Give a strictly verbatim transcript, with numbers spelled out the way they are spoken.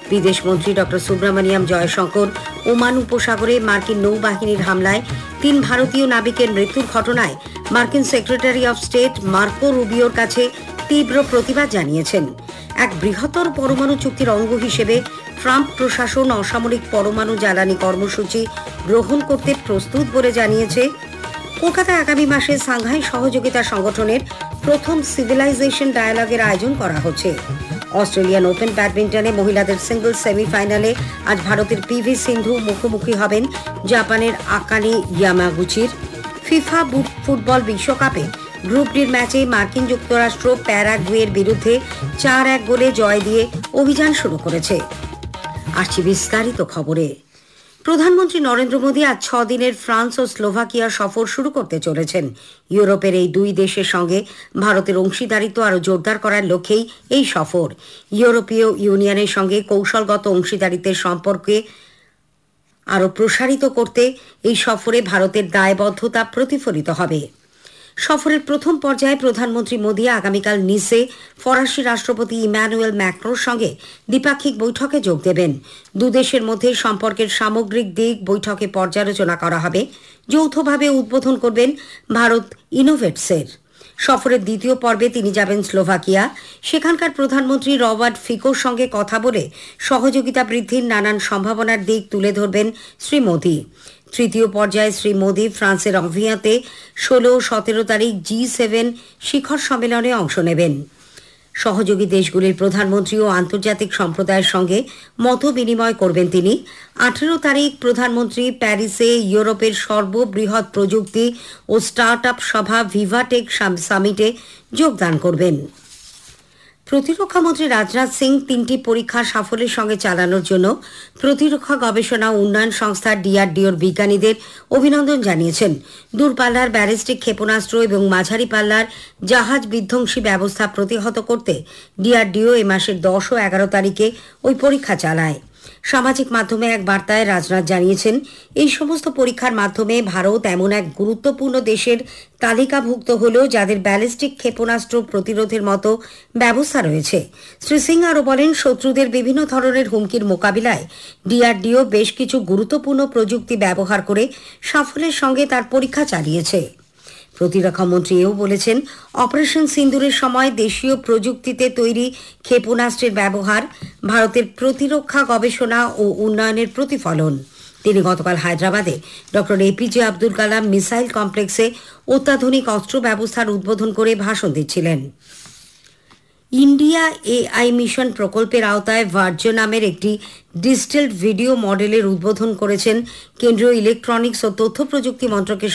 বিদেশমন্ত্রী doctor Subramaniam Jaishankar Oman উপসাগরে মার্কিন নৌবাহিনীর হামলায় তিন ভারতীয় নাবিকের মৃত্যুর ঘটনায় মার্কিন সেক্রেটারি অফ স্টেট মার্কো রুবিওর কাছে তীব্র প্রতিবাদ জানিয়েছেন। এক বৃহত্তর পরমাণু চুক্তির অঙ্গ হিসেবে ট্রাম্প প্রশাসন অসামরিক পরমাণু জ্বালানি কর্মসূচি গ্রহণ করতে প্রস্তুত বলে জানিয়েছে। কলকাতায় আগামী মাসে সাংঘাই সহযোগিতা সংগঠনের প্রথম সিভিলাইজেশন ডায়ালগের আয়োজন করা হচ্ছে। অস্ট্রেলিয়ান ওপেন ব্যাডমিন্টনে মহিলাদের সিঙ্গলস সেমিফাইনালে আজ ভারতের পিভি সিন্ধু মুখোমুখি হবেন জাপানের আকানে ইয়ামাগুচির। ফিফা ফুটবল বিশ্বকাপে গ্রুপ ডির ম্যাচে মার্কিন যুক্তরাষ্ট্র প্যারাগুয়ের বিরুদ্ধে চার এক গোলে জয় দিয়ে অভিযান শুরু করেছে। আসছি বিস্তারিত খবরে। প্রধানমন্ত্রী নরেন্দ্র মোদী আজ ছ দিনের ফ্রান্স ও স্লোভাকিয়া সফর শুরু করতে চলেছেন। ইউরোপের এই দুই দেশের সঙ্গে ভারতের অংশীদারিত্ব আরও জোরদার করার লক্ষ্যেই এই সফর। ইউরোপীয় ইউনিয়নের সঙ্গে কৌশলগত অংশীদারিত্বের সম্পর্কে আরও প্রসারিত করতে এই সফরে ভারতের দায়বদ্ধতা প্রতিফলিত হবে। সফরের প্রথম পর্যায়ে প্রধানমন্ত্রী মোদী আগামীকাল নিসে ফরাসি রাষ্ট্রপতি ইমানুয়েল ম্যাক্রোর সঙ্গে দ্বিপাক্ষিক বৈঠকে যোগ দেবেন। দুদেশের মধ্যে সম্পর্কের সামগ্রিক দিক বৈঠকে পর্যালোচনা করা হবে। যৌথভাবে উদ্বোধন করবেন ভারত ইনোভেটসের। সফরের দ্বিতীয় পর্বে তিনি যাবেন স্লোভাকিয়া। সেখানকার প্রধানমন্ত্রী রবার্ট ফিকোর সঙ্গে কথা বলে সহযোগিতা বৃদ্ধির নানান সম্ভাবনার দিক তুলে ধরবেন শ্রী মোদী। তৃতীয় পর্যায়ে শ্রী মোদী ফ্রান্সের অভিয়াতে ষোলো সতেরো তারিখ জি সেভেন শিখর সম্মেলনে অংশ নেবেন। সহযোগী দেশগুলির প্রধানমন্ত্রী ও আন্তর্জাতিক সম্প্রদায়ের সঙ্গে মত বিনিময় করবেন তিনি। আঠেরো তারিখ প্রধানমন্ত্রী প্যারিসে ইউরোপের সর্ববৃহৎ প্রযুক্তি ও স্টার্ট আপ সভা ভিভাটেক সামিটে যোগদান করবেন। প্রতিরক্ষামন্ত্রী রাজনাথ সিং তিনটি পরীক্ষা সাফল্যের সঙ্গে চালানোর জন্য প্রতিরক্ষা গবেষণা উন্নয়ন সংস্থা ডিআরডিওর বিজ্ঞানীদের অভিনন্দন জানিয়েছেন। দূরপাল্লার ব্যালিস্টিক ক্ষেপণাস্ত্র এবং মাঝারি পাল্লার জাহাজ বিধ্বংসী ব্যবস্থা প্রতিহত করতে ডিআরডিও এ মাসের দশ ও এগারো তারিখে ওই পরীক্ষা চালায়। সামাজিক মাধ্যমে এক বার্তায় রাজনাথ জানিয়েছেন, এই সমস্ত পরীক্ষার মাধ্যমে ভারত এমন এক গুরুত্বপূর্ণ দেশের তালিকাভুক্ত হল যাদের ব্যালিস্টিক ক্ষেপণাস্ত্র প্রতিরোধের মতো ব্যবস্থা রয়েছে। শ্রী সিং আরও বলেন, শত্রুদের বিভিন্ন ধরনের হুমকির মোকাবিলায় ডিআরডিও বেশ কিছু গুরুত্বপূর্ণ প্রযুক্তি ব্যবহার করে সাফল্যের সঙ্গে তার পরীক্ষা চালিয়েছে। প্রতিরক্ষামন্ত্রী এও বলেছেন, অপারেশন সিন্দুরের সময় দেশীয় প্রযুক্তিতে তৈরি ক্ষেপণাস্ত্রের ব্যবহার ভারতের প্রতিরক্ষা গবেষণা ও উন্নয়নের প্রতিফলন। তিনি গতকাল হায়দ্রাবাদে doctor APJ Abdul Kalam missile কমপ্লেক্সে অত্যাধুনিক অস্ত্র ব্যবস্থার উদ্বোধন করে ভাষণ দিচ্ছিলেন। ইন্ডিয়া এআই মিশন প্রকল্পের আওতায় ভার্জো নামের একটি ডিজিটাল ভিডিও মডেলের উদ্বোধন করেছেন কেন্দ্রীয় ইলেকট্রনিক্স ও তথ্য প্রযুক্তি মন্ত্রকের